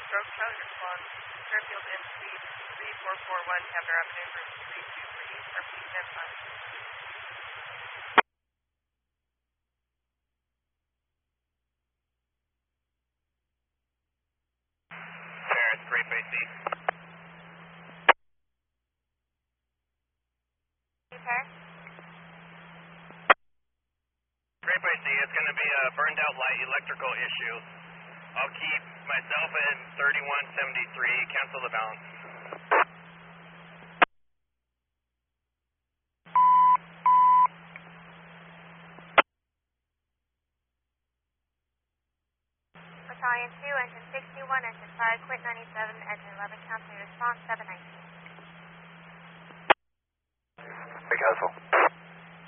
Stroke Charlie response. Fairfield in speed 3441, Panther Avenue, route 323, repeat stand by. Paris, Great Bay C. Paris? Great Bay C, it's going to be a burned out light electrical issue. I'll keep myself at 3173, cancel the balance. Battalion 2, engine 61, engine 5, quit 97, engine 11, cancel response 719. Big Hustle.